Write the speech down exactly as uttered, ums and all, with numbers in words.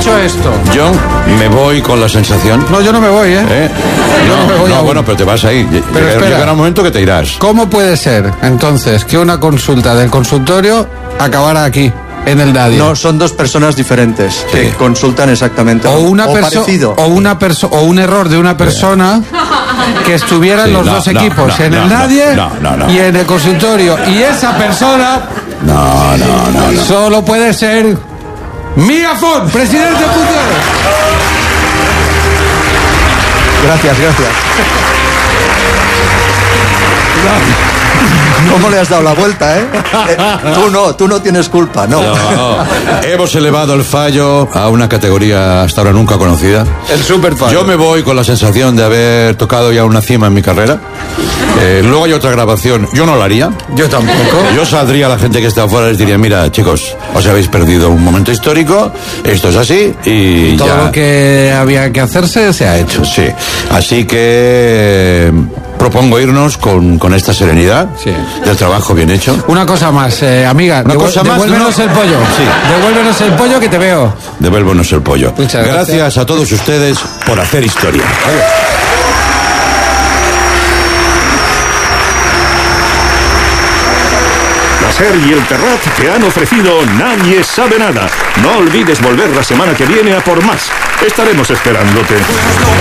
dicho esto. Yo me voy con la sensación. No, yo no me voy, ¿eh? ¿Eh? Yo No, no me voy no, aún. bueno, pero te vas ahí. Pero Llega- espera. Llegará un momento que te irás. ¿Cómo puede ser, entonces, que una consulta del consultorio acabara aquí, en el Nadie? No, son dos personas diferentes que Sí. consultan exactamente O una o persona parecido. o una perso o un error de una persona que estuvieran Sí, los no, dos no, equipos no, en no, el no, Nadie no, no, no. y en el consultorio, y esa persona No, no, no, no. solo puede ser Mía Font, presidente Puigdemont. Gracias, gracias. ¿Cómo le has dado la vuelta, eh? Eh, Tú no, tú no tienes culpa, no. No, hemos elevado el fallo a una categoría hasta ahora nunca conocida. El super Yo me voy con la sensación de haber tocado ya una cima en mi carrera. Eh, luego hay otra grabación. Yo no la haría. Yo tampoco. Yo saldría a la gente que está afuera y les diría, mira, chicos, os habéis perdido un momento histórico, esto es así y Todo ya... lo que había que hacerse se ha hecho. Sí, así que eh, propongo irnos con, con esta serenidad Sí. del trabajo bien hecho. Una cosa más, eh, amiga, Una devuel- cosa más, devuélvenos no. el pollo. Sí. Devuélvenos el pollo que te veo. Devuélvonos el pollo. Muchas gracias. Gracias a todos ustedes por hacer historia. La SER y el Terrat te han ofrecido Nadie sabe nada. No olvides volver la semana que viene a por más. Estaremos esperándote.